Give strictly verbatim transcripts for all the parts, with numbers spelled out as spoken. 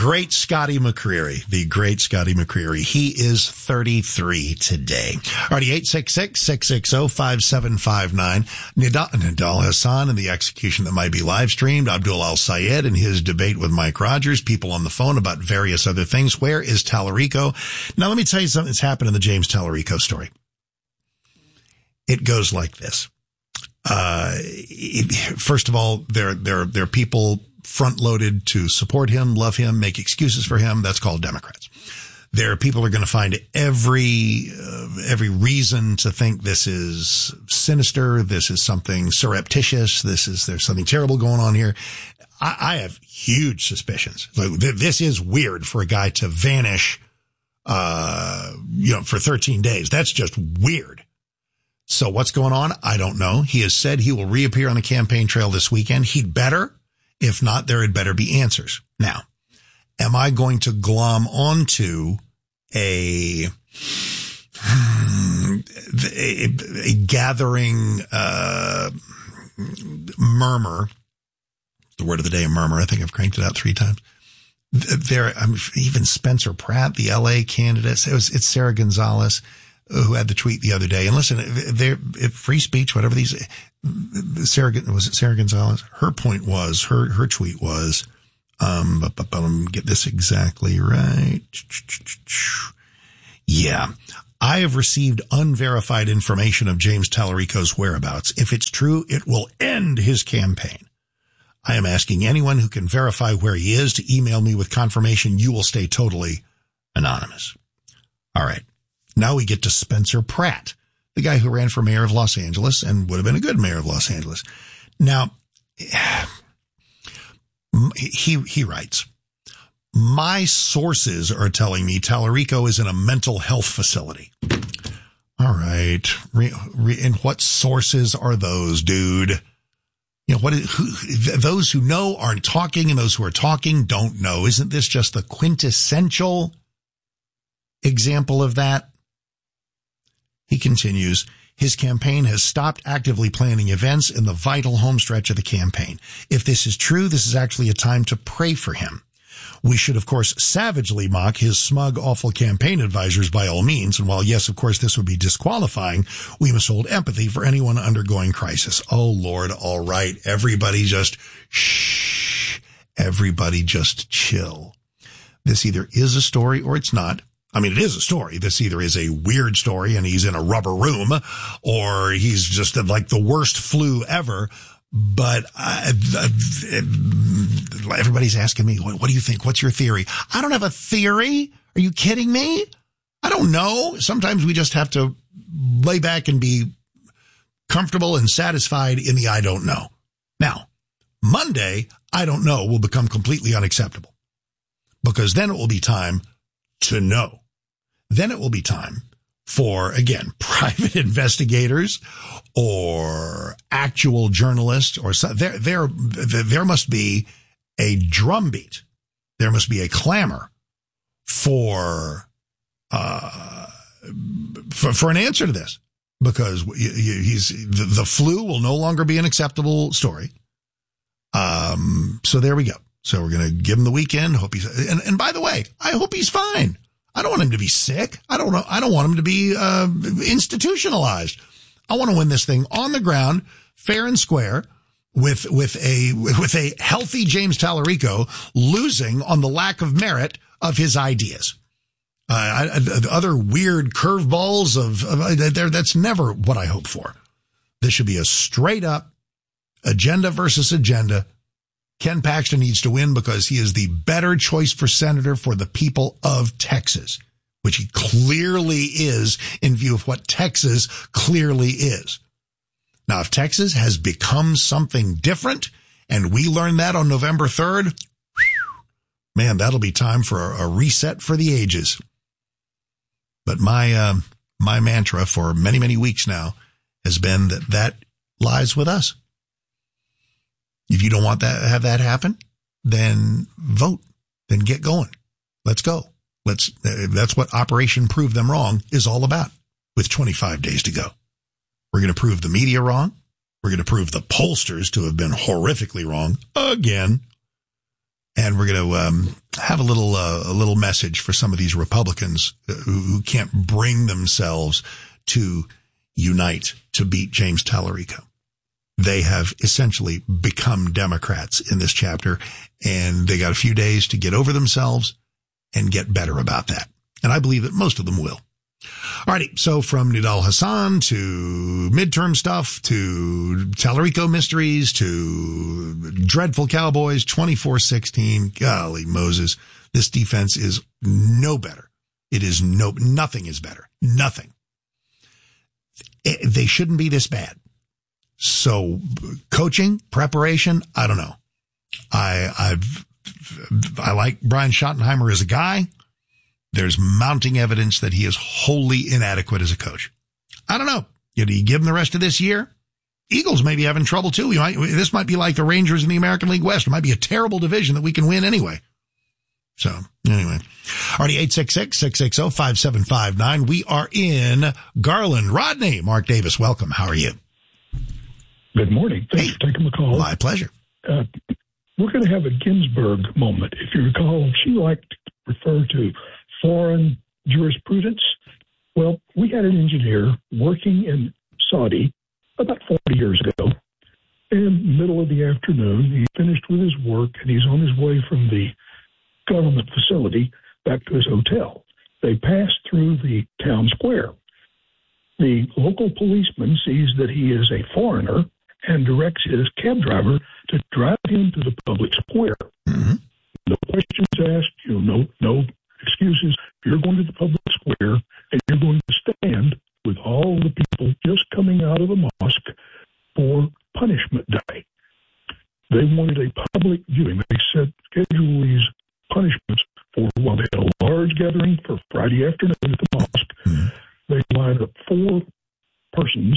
great Scotty McCreery, the great Scotty McCreery. He is thirty-three today. Alrighty, eight six six, six six zero, five seven five nine. Nidal, Nidal Hassan and the execution that might be live streamed. Abdul Al-Sayed and his debate with Mike Rogers. People on the phone about various other things. Where is Tallarico? Now, let me tell you something that's happened in the James Tallarico story. It goes like this. Uh, it, first of all, there, there, there are people front-loaded to support him, love him, make excuses for him. That's called Democrats. There are people who are going to find every uh, every reason to think this is sinister, this is something surreptitious, this is there's something terrible going on here. I, I have huge suspicions. Like, th- this is weird for a guy to vanish, uh, you know, for thirteen days. That's just weird. So what's going on? I don't know. He has said he will reappear on the campaign trail this weekend. He'd better. If not, there had better be answers. Now, am I going to glom onto a, a, a gathering uh, murmur? The word of the day, a murmur. I think I've cranked it out three times. There, I'm, even Spencer Pratt, the L A candidate. It was, it's Sarah Gonzalez who had the tweet the other day. And listen, they're free speech, whatever these. Sarah, was it Sarah Gonzalez? Her point was, her, her tweet was, um, but, but, but let me get this exactly right. Yeah. I have received unverified information of James Tallarico's whereabouts. If it's true, it will end his campaign. I am asking anyone who can verify where he is to email me with confirmation. You will stay totally anonymous. All right. Now we get to Spencer Pratt, the guy who ran for mayor of Los Angeles and would have been a good mayor of Los Angeles. Now, he he writes, my sources are telling me Tallarico is in a mental health facility. All right. Re, re, and what sources are those, dude? You know, what is, who, those who know aren't talking and those who are talking don't know. Isn't this just the quintessential example of that? He continues, his campaign has stopped actively planning events in the vital homestretch of the campaign. If this is true, this is actually a time to pray for him. We should, of course, savagely mock his smug, awful campaign advisors by all means. And while, yes, of course, this would be disqualifying, we must hold empathy for anyone undergoing crisis. Oh, Lord, all right. Everybody just shh. Everybody just chill. This either is a story or it's not. I mean, it is a story. This either is a weird story and he's in a rubber room or he's just like the worst flu ever. But uh, everybody's asking me, what, what do you think? What's your theory? I don't have a theory. Are you kidding me? I don't know. Sometimes we just have to lay back and be comfortable and satisfied in the I don't know. Now, Monday, I don't know will become completely unacceptable because then it will be time to know. Then it will be time for, again, private investigators or actual journalists or so, there, there, there must be a drumbeat. There must be a clamor for, uh, for, for an answer to this because he's, the, the flu will no longer be an acceptable story. Um, so there we go. So we're going to give him the weekend. Hope he's, and, and by the way, I hope he's fine. I don't want him to be sick. I don't know. I don't want him to be, uh, institutionalized. I want to win this thing on the ground, fair and square, with, with a, with a healthy James Tallarico losing on the lack of merit of his ideas. Uh, I, I, other weird curveballs of, of there, that's never what I hope for. This should be a straight up agenda versus agenda. Ken Paxton needs to win because he is the better choice for senator for the people of Texas, which he clearly is in view of what Texas clearly is. Now, if Texas has become something different and we learn that on November third, man, that'll be time for a, a reset for the ages. But my, uh, my mantra for many, many weeks now has been that that lies with us. If you don't want that, have that happen, then vote, then get going. Let's go. Let's, uh, that's what Operation Prove Them Wrong is all about with twenty-five days to go. We're going to prove the media wrong. We're going to prove the pollsters to have been horrifically wrong again. And we're going to um, have a little uh, a little message for some of these Republicans who, who can't bring themselves to unite to beat James Tallarico. They have essentially become Democrats in this chapter, and they got a few days to get over themselves and get better about that. And I believe that most of them will. Alrighty, so from Nidal Hasan to midterm stuff to Tallarico mysteries to dreadful Cowboys, twenty-four sixteen. Golly Moses, this defense is no better. It is no, nothing is better. Nothing. It, they shouldn't be this bad. So coaching, preparation, I don't know. I, I've, I like Brian Schottenheimer as a guy. There's mounting evidence that he is wholly inadequate as a coach. I don't know. Did he give him the rest of this year? Eagles may be having trouble too. We might, this might be like the Rangers in the American League West. It might be a terrible division that we can win anyway. So anyway, already eight six six, six six zero, five seven five nine. We are in Garland. Rodney, Mark Davis, welcome. How are you? Good morning. Thanks hey, for taking the call. My pleasure. Uh, we're going to have a Ginsburg moment. If you recall, she liked to refer to foreign jurisprudence. Well, we had an engineer working in Saudi about forty years ago. And middle of the afternoon, he finished with his work, and he's on his way from the government facility back to his hotel. They passed through the town square. The local policeman sees that he is a foreigner and directs his cab driver to drive him to the public square. Mm-hmm. No questions asked, you know, no, no excuses. You're going to the public square and you're going to stand with all the people just coming out of a mosque for punishment day. They wanted a public viewing. They said schedule these punishments for, while they had a large gathering for Friday afternoon at the mosque. Mm-hmm. They lined up four persons,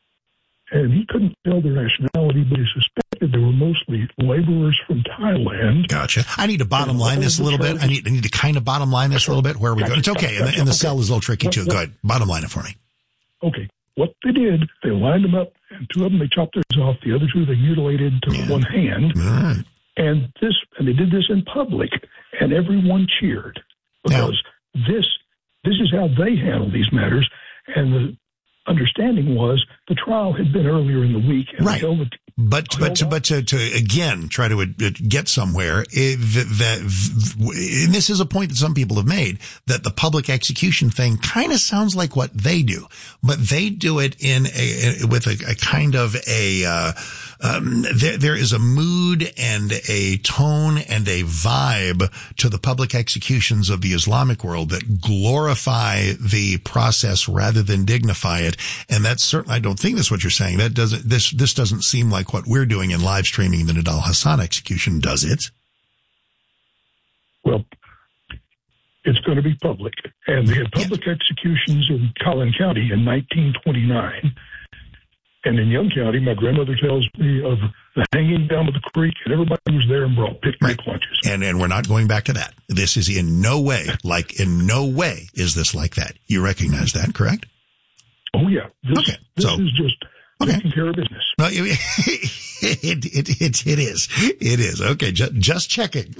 and he couldn't tell their nationality, but he suspected they were mostly laborers from Thailand. Gotcha. I need to bottom line this a little bit. I need, I need to kind of bottom line this a little bit. Where are we going? It's okay. And the, and the cell is a little tricky, too. Go ahead. Bottom line it for me. Okay. What they did, they lined them up, and two of them, they chopped theirs off. The other two, they mutilated to yeah. one hand. Right. And this, and they did this in public, and everyone cheered because now, this This is how they handle these matters, and the understanding was the trial had been earlier in the week. And right. The, but but to, but to, to again try to get somewhere, that and this is a point that some people have made, that the public execution thing kind of sounds like what they do, but they do it in a with a, a kind of a. Uh, Um, there, there is a mood and a tone and a vibe to the public executions of the Islamic world that glorify the process rather than dignify it. And that's certainly, I don't think that's what you're saying. That doesn't, this, this doesn't seem like what we're doing in live streaming the Nidal Hasan execution, does it? Well, it's going to be public. And they had public yeah. executions in Collin County in nineteen twenty-nine. And in Young County, my grandmother tells me of the hanging down of the creek, and everybody was there and brought picnic right. lunches. And and we're not going back to that. This is in no way, like in no way is this like that. You recognize that, correct? Oh, yeah. This, okay. this so, is just okay. taking care of business. No, it, it, it, it, it is. It is. Okay, just, just checking.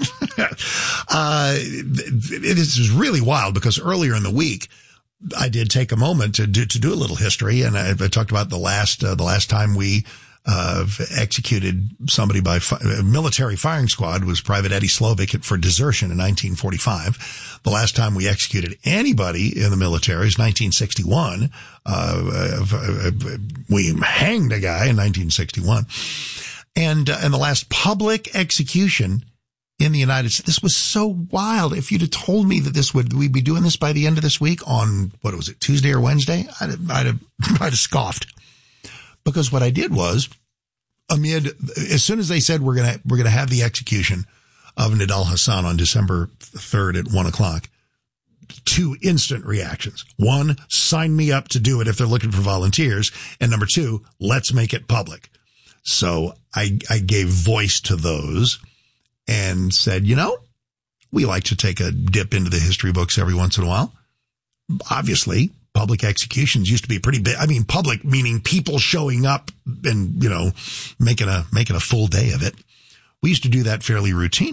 uh, it is really wild because earlier in the week, I did take a moment to do, to do a little history, and I, I talked about the last uh, the last time we uh, executed somebody by fi- military firing squad was Private Eddie Slovic for desertion in nineteen forty-five. The last time we executed anybody in the military is nineteen sixty-one. Uh, uh, we hanged a guy in nineteen sixty-one, and uh, and the last public execution in the United States. This was so wild. If you'd have told me that this would, we'd be doing this by the end of this week on, what was it, Tuesday or Wednesday, I'd have, I'd have, I'd have scoffed. Because what I did was, amid, as soon as they said we're going to, we're going to have the execution of Nidal Hasan on December third at one o'clock, two instant reactions. One, sign me up to do it if they're looking for volunteers. And number two, let's make it public. So I, I gave voice to those. And said, you know, we like to take a dip into the history books every once in a while. Obviously, public executions used to be pretty big. I mean, public meaning people showing up and, you know, making a, making a full day of it. We used to do that fairly routinely.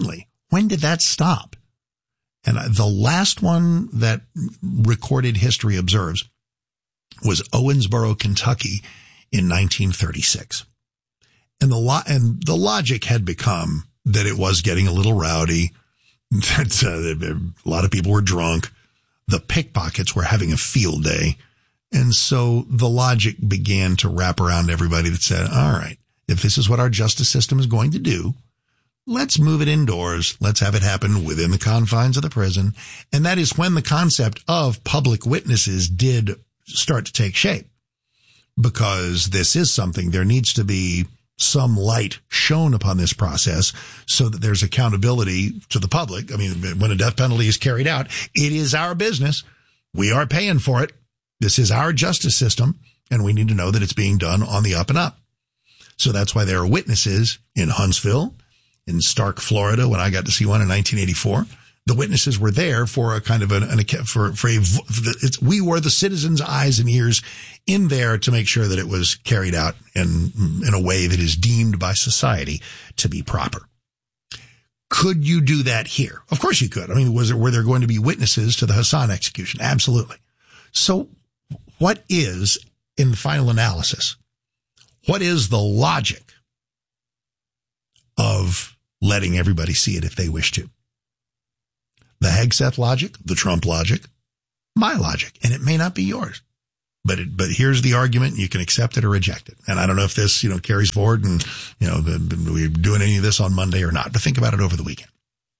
When did that stop? And the last one that recorded history observes was Owensboro, Kentucky in nineteen thirty-six. And the lo- and the logic had become that it was getting a little rowdy, that uh, a lot of people were drunk, the pickpockets were having a field day. And so the logic began to wrap around everybody that said, all right, if this is what our justice system is going to do, let's move it indoors. Let's have it happen within the confines of the prison. And that is when the concept of public witnesses did start to take shape, because this is something, there needs to be some light shown upon this process so that there's accountability to the public. I mean, when a death penalty is carried out, it is our business. We are paying for it. This is our justice system, and we need to know that it's being done on the up and up. So that's why there are witnesses in Huntsville, in Stark, Florida, when I got to see one in nineteen eighty-four. The witnesses were there for a kind of an, an for, for a, it's, we were the citizens' eyes and ears in there to make sure that it was carried out in, in a way that is deemed by society to be proper. Could you do that here? Of course you could. I mean, was there, were there going to be witnesses to the Hassan execution? Absolutely. So what is, in the final analysis, what is the logic of letting everybody see it if they wish to? The Hegseth logic, the Trump logic, my logic, and it may not be yours. But it, but here's the argument. You can accept it or reject it. And I don't know if this, you know, carries forward and, you know, the, the, we're doing any of this on Monday or not, but think about it over the weekend.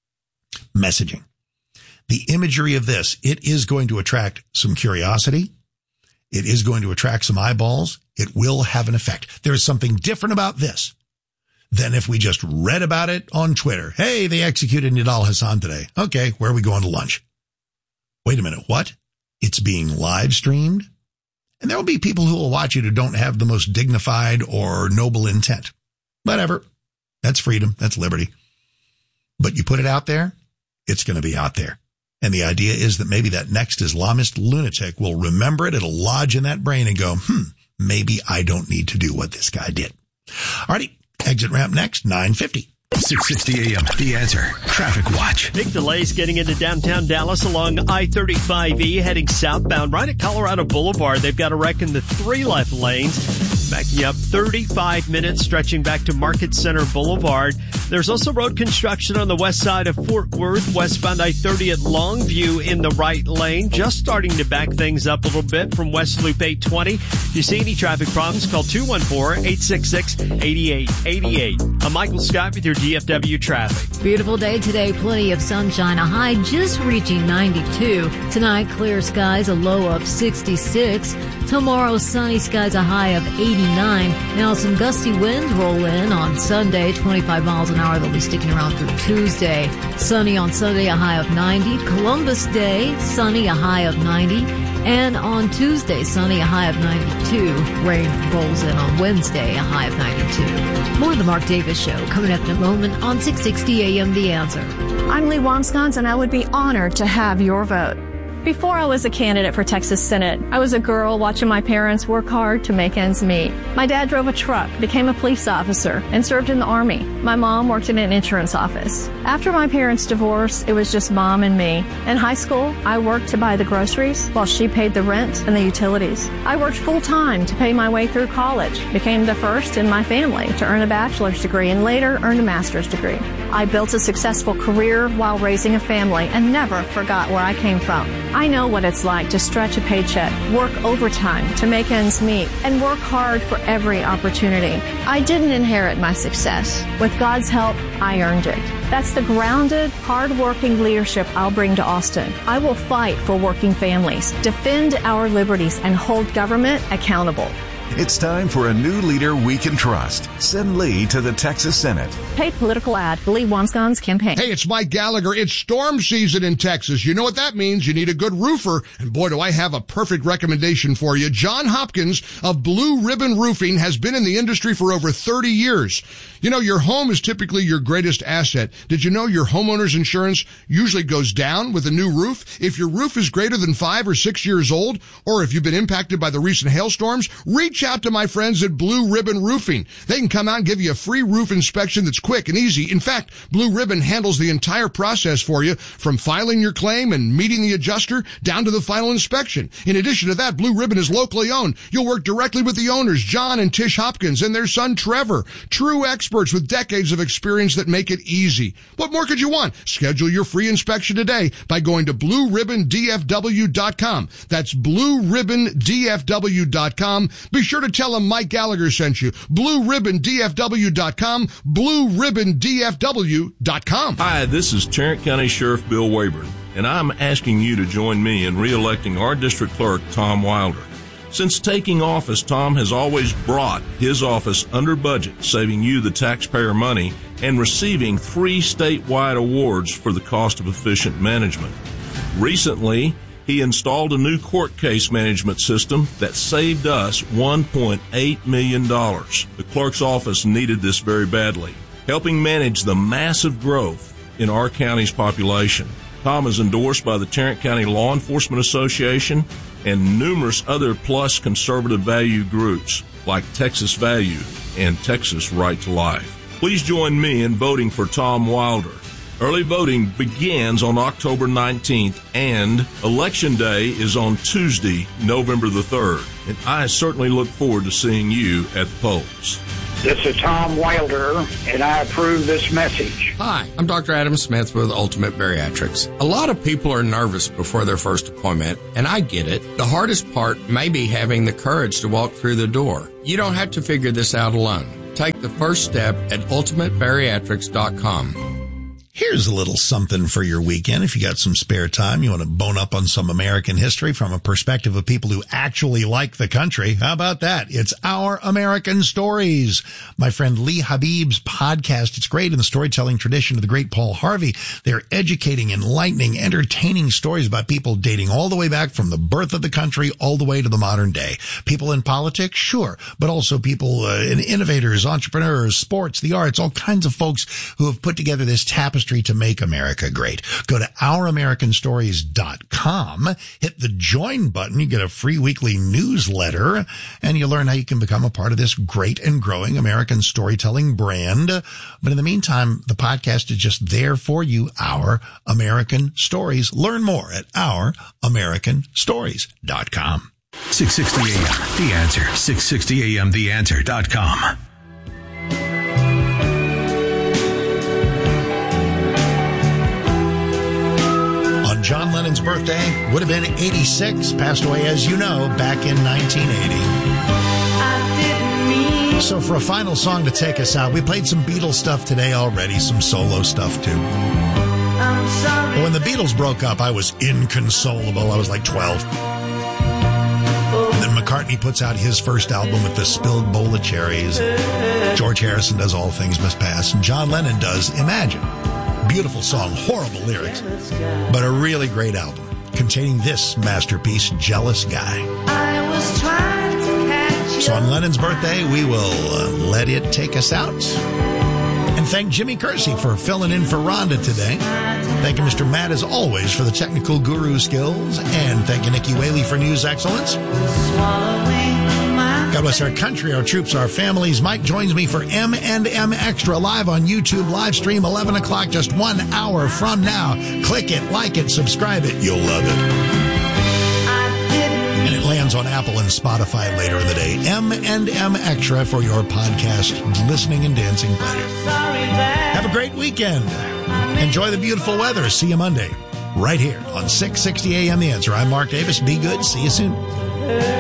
Messaging. The imagery of this, it is going to attract some curiosity. It is going to attract some eyeballs. It will have an effect. There is something different about this than if we just read about it on Twitter. Hey, they executed Nidal Hassan today. Okay, where are we going to lunch? Wait a minute, what? It's being live streamed? And there will be people who will watch it who don't have the most dignified or noble intent. Whatever. That's freedom. That's liberty. But you put it out there, it's going to be out there. And the idea is that maybe that next Islamist lunatic will remember it. It'll lodge in that brain and go, hmm, maybe I don't need to do what this guy did. All righty. Exit ramp next, nine fifty. six sixty A M, The Answer. Traffic Watch. Big delays getting into downtown Dallas along I thirty-five E heading southbound right at Colorado Boulevard. They've got a wreck in the three left lanes. Backing up thirty-five minutes, stretching back to Market Center Boulevard. There's also road construction on the west side of Fort Worth, westbound I thirty at Longview in the right lane. Just starting to back things up a little bit from West Loop eight twenty. If you see any traffic problems, call two one four, eight six six, eight eight eight eight. I'm Michael Scott with your D F W traffic. Beautiful day today. Plenty of sunshine. A high just reaching ninety-two. Tonight, clear skies, a low of sixty-six. Tomorrow, sunny skies, a high of eighty-nine. Now, some gusty winds roll in on Sunday, twenty-five miles an hour. They'll be sticking around through Tuesday. Sunny on Sunday, a high of ninety. Columbus Day, sunny, a high of ninety. And on Tuesday, sunny, a high of ninety-two. Rain rolls in on Wednesday, a high of ninety-two. More of the Mark Davis Show coming up in a moment on six sixty A M The Answer. I'm Lee Wamscons, and I would be honored to have your vote. Before I was a candidate for Texas Senate, I was a girl watching my parents work hard to make ends meet. My dad drove a truck, became a police officer, and served in the Army. My mom worked in an insurance office. After my parents' divorce, it was just mom and me. In high school, I worked to buy the groceries while she paid the rent and the utilities. I worked full-time to pay my way through college, became the first in my family to earn a bachelor's degree, and later earned a master's degree. I built a successful career while raising a family and never forgot where I came from. I know what it's like to stretch a paycheck, work overtime to make ends meet, and work hard for every opportunity. I didn't inherit my success. With God's help, I earned it. That's the grounded, hard-working leadership I'll bring to Austin. I will fight for working families, defend our liberties, and hold government accountable. It's time for a new leader we can trust. Send Lee to the Texas Senate. Paid political ad, Lee Wamscons campaign. Hey, it's Mike Gallagher. It's storm season in Texas. You know what that means. You need a good roofer. And boy, do I have a perfect recommendation for you. John Hopkins of Blue Ribbon Roofing has been in the industry for over thirty years. You know, your home is typically your greatest asset. Did you know your homeowner's insurance usually goes down with a new roof? If your roof is greater than five or six years old, or if you've been impacted by the recent hailstorms, reach reach out to my friends at Blue Ribbon Roofing. They can come out and give you a free roof inspection that's quick and easy. In fact, Blue Ribbon handles the entire process for you, from filing your claim and meeting the adjuster down to the final inspection. In addition to that, Blue Ribbon is locally owned. You'll work directly with the owners, John and Tish Hopkins, and their son Trevor. True experts with decades of experience that make it easy. What more could you want? Schedule your free inspection today by going to blue ribbon d f w dot com. That's blue ribbon d f w dot com. Be sure to tell them Mike Gallagher sent you. blue ribbon d f w dot com. blue ribbon d f w dot com. Hi, this is Tarrant County Sheriff Bill Wayburn, and I'm asking you to join me in re-electing our district clerk, Tom Wilder. Since taking office, Tom has always brought his office under budget, saving you the taxpayer money and receiving three statewide awards for the cost of efficient management. Recently, he installed a new court case management system that saved us one point eight million dollars. The clerk's office needed this very badly, helping manage the massive growth in our county's population. Tom is endorsed by the Tarrant County Law Enforcement Association and numerous other plus conservative value groups like Texas Value and Texas Right to Life. Please join me in voting for Tom Wilder. Early voting begins on October nineteenth, and Election Day is on Tuesday, November the third. And I certainly look forward to seeing you at the polls. This is Tom Wilder, and I approve this message. Hi, I'm Doctor Adam Smith with Ultimate Bariatrics. A lot of people are nervous before their first appointment, and I get it. The hardest part may be having the courage to walk through the door. You don't have to figure this out alone. Take the first step at ultimate bariatrics dot com. Here's a little something for your weekend. If you got some spare time, you want to bone up on some American history from a perspective of people who actually like the country. How about that? It's Our American Stories. My friend Lee Habib's podcast. It's great in the storytelling tradition of the great Paul Harvey. They're educating, enlightening, entertaining stories about people dating all the way back from the birth of the country all the way to the modern day. People in politics, sure, but also people uh, in innovators, entrepreneurs, sports, the arts, all kinds of folks who have put together this tapestry to make America great. Go to our american stories dot com, hit the join button, you get a free weekly newsletter, and you learn how you can become a part of this great and growing American storytelling brand. But in the meantime, the podcast is just there for you, Our American Stories. Learn more at our american stories dot com. six sixty A M, The Answer. six sixty A M the answer dot com. John Lennon's birthday would have been eighty-six, passed away, as you know, back in nineteen eighty. So for a final song to take us out, we played some Beatles stuff today already, some solo stuff too. But when the Beatles broke up, I was inconsolable. I was like twelve. And then McCartney puts out his first album with the Spilled Bowl of Cherries. George Harrison does All Things Must Pass. And John Lennon does Imagine. Beautiful song, horrible lyrics, but a really great album containing this masterpiece, Jealous Guy. I was trying to catch So on Lennon's birthday, we will uh, let it take us out. And thank Jimmy Kersey for filling in for Rhonda today. Thank you, Mister Matt, as always, for the technical guru skills. And thank you, Nikki Whaley, for news excellence. God bless our country, our troops, our families. Mike joins me for M and M Extra live on YouTube, live stream eleven o'clock, just one hour from now. Click it, like it, subscribe it. You'll love it. And it lands on Apple and Spotify later in the day. M and M Extra for your podcast listening and dancing pleasure. Have a great weekend. Enjoy the beautiful weather. See you Monday right here on six sixty A M The Answer. I'm Mark Davis. Be good. See you soon.